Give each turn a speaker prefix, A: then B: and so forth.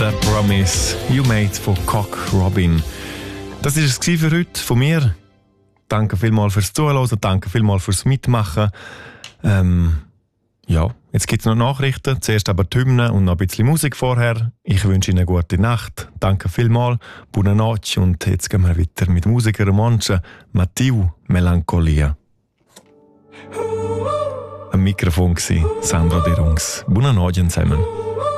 A: The Promise You Made von Cock Robin. Das war es für heute von mir. Danke vielmals fürs Zuhören, danke vielmals fürs Mitmachen. Ja, jetzt gibt es noch Nachrichten. Zuerst aber die Hymne und noch ein bisschen Musik vorher. Ich wünsche Ihnen eine gute Nacht. Danke vielmals. Buona notte. Und jetzt gehen wir weiter mit Musiker Romanche. Matthieu Melancholia. Am Mikrofon war Sandra De Rungs. Buona notte zusammen.